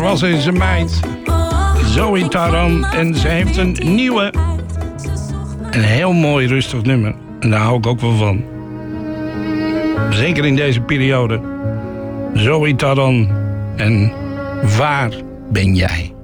was eens een meid, Zoe Taran. En ze heeft een nieuwe, een heel mooi rustig nummer. En daar hou ik ook wel van. Zeker in deze periode. Zoe Taran. En waar ben jij?